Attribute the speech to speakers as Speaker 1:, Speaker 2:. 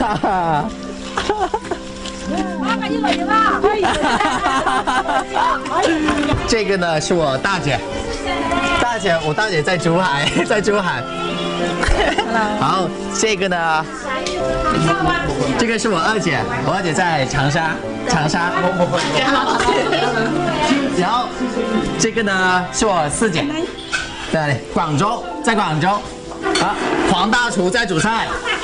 Speaker 1: 这个呢是我大姐，我大姐在珠海，在珠海。好，这个呢，这个是我二姐，我二姐在长沙。然后这个呢是我四姐，在哪里？广州，在广州。啊，黄大厨在煮菜。